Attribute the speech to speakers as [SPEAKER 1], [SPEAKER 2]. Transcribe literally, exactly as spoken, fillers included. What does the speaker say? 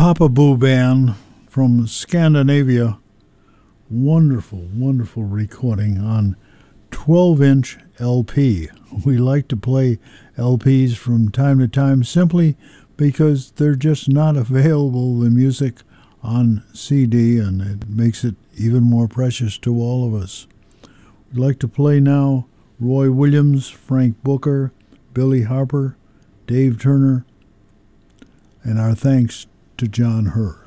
[SPEAKER 1] Papa Boo Band from Scandinavia. Wonderful, wonderful recording on twelve inch L P. We like to play L Ps from time to time simply because they're just not available, the music, on C D, and it makes it even more precious to all of us. We'd like to play now Roy Williams, Frank Booker, Billy Harper, Dave Turner, and our thanks to John Hurt.